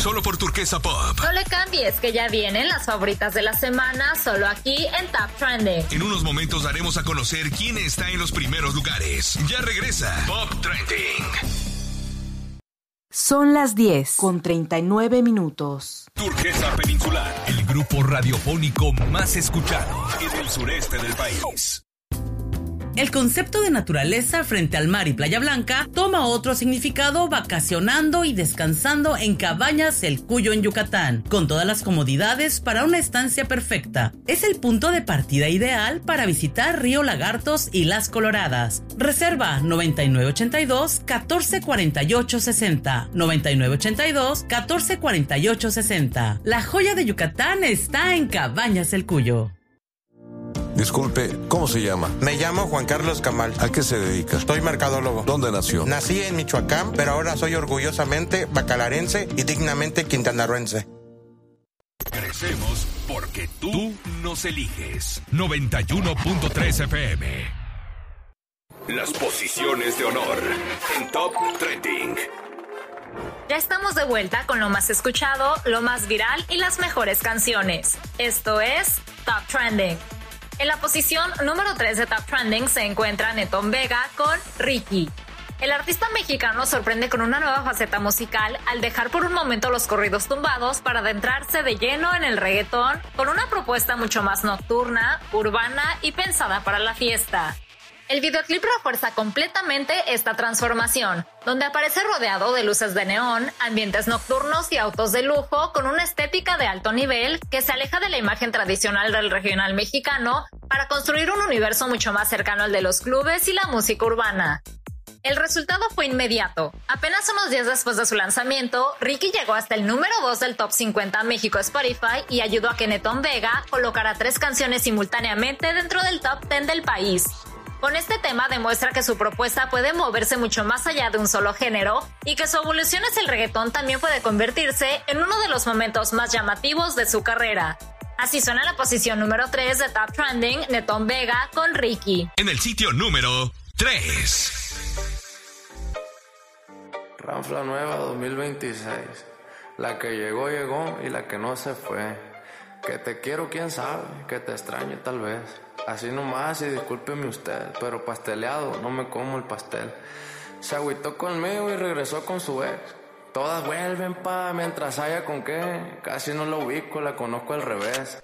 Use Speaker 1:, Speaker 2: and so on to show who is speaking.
Speaker 1: solo por Turquesa Pop.
Speaker 2: No le cambies, que ya vienen las favoritas de la semana, solo aquí en Top Trending.
Speaker 1: En unos momentos daremos a conocer quién está en los primeros lugares. Ya regresa Pop Trending.
Speaker 3: Son las 10:39.
Speaker 1: Turquesa Peninsular, el grupo radiofónico más escuchado en el sureste del país.
Speaker 4: El concepto de naturaleza frente al mar y Playa Blanca toma otro significado vacacionando y descansando en Cabañas El Cuyo en Yucatán, con todas las comodidades para una estancia perfecta. Es el punto de partida ideal para visitar Río Lagartos y Las Coloradas. Reserva 9982-144860, 9982-144860. La joya de Yucatán está en Cabañas El Cuyo.
Speaker 5: Disculpe, ¿cómo se llama?
Speaker 6: Me llamo Juan Carlos Camal.
Speaker 5: ¿A qué se dedica?
Speaker 6: Soy mercadólogo.
Speaker 5: ¿Dónde nació?
Speaker 6: Nací en Michoacán, pero ahora soy orgullosamente bacalarense y dignamente quintanarroense.
Speaker 1: Crecemos porque tú nos eliges. 91.3 FM. Las posiciones de honor en Top Trending.
Speaker 2: Ya estamos de vuelta con lo más escuchado, lo más viral y las mejores canciones. Esto es Top Trending. En la posición número 3 de Top Trending se encuentra Netón Vega con Ricky. El artista mexicano sorprende con una nueva faceta musical al dejar por un momento los corridos tumbados para adentrarse de lleno en el reggaetón con una propuesta mucho más nocturna, urbana y pensada para la fiesta. El videoclip refuerza completamente esta transformación, donde aparece rodeado de luces de neón, ambientes nocturnos y autos de lujo con una estética de alto nivel que se aleja de la imagen tradicional del regional mexicano para construir un universo mucho más cercano al de los clubes y la música urbana. El resultado fue inmediato. Apenas unos días después de su lanzamiento, Ricky llegó hasta el número 2 del Top 50 México Spotify y ayudó a que Netón Vega colocara 3 canciones simultáneamente dentro del Top 10 del país. Con este tema demuestra que su propuesta puede moverse mucho más allá de un solo género y que su evolución hacia el reggaetón también puede convertirse en uno de los momentos más llamativos de su carrera. Así suena la posición número 3 de Top Trending, Netón Vega con Ricky.
Speaker 1: En el sitio número 3.
Speaker 7: Ranfla nueva 2026. La que llegó, llegó y la que no se fue. Que te quiero, quién sabe, que te extraño tal vez. Así nomás y discúlpeme usted, pero pasteleado, no me como el pastel. Se agüitó conmigo y regresó con su ex. Todas vuelven mientras haya con qué. Casi no la ubico, la conozco al revés.